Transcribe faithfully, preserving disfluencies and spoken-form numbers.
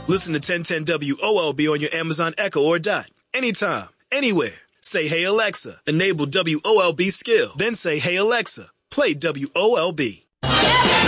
Listen to ten ten W O L B on your Amazon Echo or Dot. Anytime, anywhere. Say, hey, Alexa, enable W O L B skill. Then say, hey, Alexa, play W O L B.